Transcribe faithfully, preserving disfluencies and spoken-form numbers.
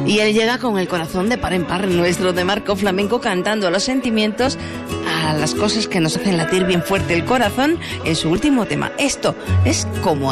Y él llega con el corazón de par en par, nuestro de Marco Flamenco, cantando a los sentimientos, a las cosas que nos hacen latir bien fuerte el corazón en su último tema. Esto es como